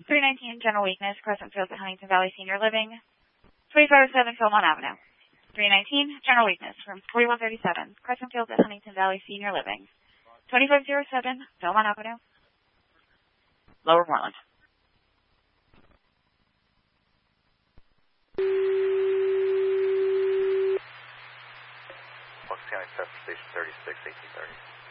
319 General Weakness, Crescent Fields at Huntington Valley Senior Living, 2507 Philmont Avenue. 319 General Weakness from 4137 Crescent Fields at Huntington Valley Senior Living, 2507 Philmont Avenue, Lower Moreland. Bucks County Substation 36, 1830.